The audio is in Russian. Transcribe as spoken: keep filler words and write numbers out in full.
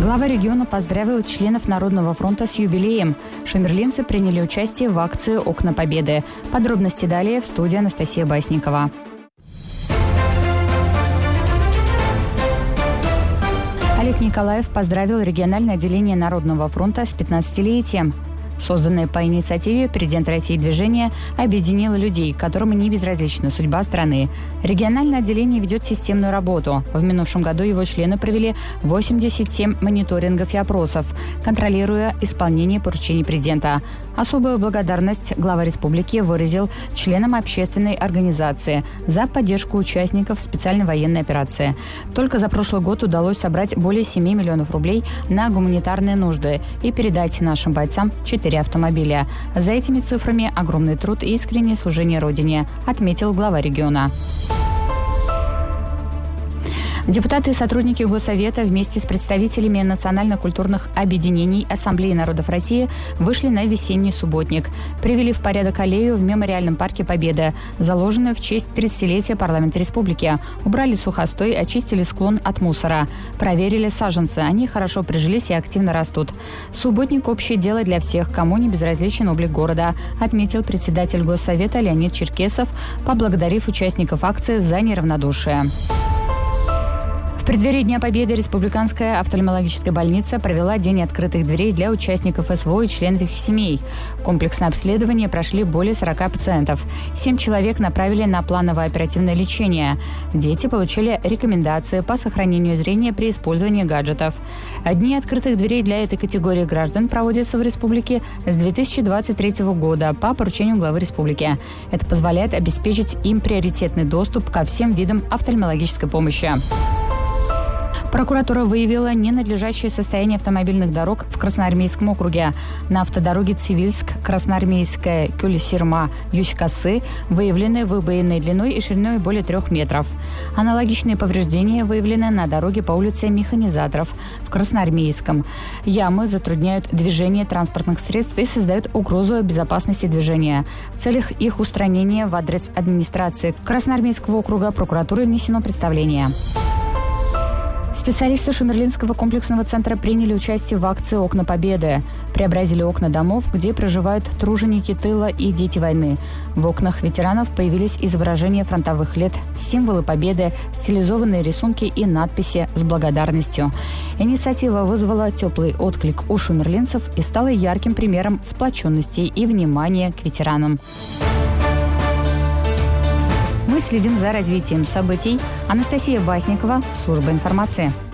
Глава региона поздравил членов Народного фронта с юбилеем. Шумерлинцы приняли участие в акции «Окна Победы». Подробности далее в студии Анастасия Басникова. Олег Николаев поздравил региональное отделение Народного фронта с пятнадцатилетием. Созданное по инициативе президента России движение объединило людей, которым не безразлична судьба страны. Региональное отделение ведет системную работу. В минувшем году его члены провели восемьдесят семь мониторингов и опросов, контролируя исполнение поручений президента. Особую благодарность глава республики выразил членам общественной организации за поддержку участников специальной военной операции. Только за прошлый год удалось собрать более семи миллионов рублей на гуманитарные нужды и передать нашим бойцам четыре автомобиля. За этими цифрами огромный труд и искреннее служение Родине, отметил глава региона. Депутаты и сотрудники Госсовета вместе с представителями национально-культурных объединений Ассамблеи народов России вышли на весенний субботник. Привели в порядок аллею в Мемориальном парке Победы, заложенную в честь тридцатилетия парламента республики. Убрали сухостой, очистили склон от мусора. Проверили саженцы. Они хорошо прижились и активно растут. Субботник – общее дело для всех, кому не безразличен облик города, отметил председатель Госсовета Леонид Черкесов, поблагодарив участников акции за неравнодушие. В преддверии Дня Победы Республиканская офтальмологическая больница провела день открытых дверей для участников СВО и членов их семей. Комплексное обследование прошли более сорока пациентов. Семь человек направили на плановое оперативное лечение. Дети получили рекомендации по сохранению зрения при использовании гаджетов. Дни открытых дверей для этой категории граждан проводятся в республике с две тысячи двадцать третьего года по поручению главы республики. Это позволяет обеспечить им приоритетный доступ ко всем видам офтальмологической помощи. Прокуратура выявила ненадлежащее состояние автомобильных дорог в Красноармейском округе. На автодороге Цивильск-Красноармейская Кюльсирма-Юсть-Косы выявлены выбоины длиной и шириной более трех метров. Аналогичные повреждения выявлены на дороге по улице Механизаторов в Красноармейском. Ямы затрудняют движение транспортных средств и создают угрозу безопасности движения. В целях их устранения в адрес администрации Красноармейского округа прокуратурой внесено представление. Специалисты Шумерлинского комплексного центра приняли участие в акции «Окна Победы». Преобразили окна домов, где проживают труженики тыла и дети войны. В окнах ветеранов появились изображения фронтовых лет, символы победы, стилизованные рисунки и надписи с благодарностью. Инициатива вызвала теплый отклик у шумерлинцев и стала ярким примером сплоченности и внимания к ветеранам. Мы следим за развитием событий. Анастасия Басникова, служба информации.